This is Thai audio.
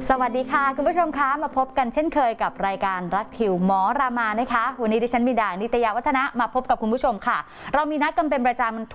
สวัสดีค่ะคุณผู้ชมคะมาพบกันเช่นเคยกับรายการรักผิวหมอรามานะคะวันนี้ดิฉันมีดานิตยาวัฒนะมาพบกับคุณผู้ชมค่ะเรามีนัดกันเป็นประจำ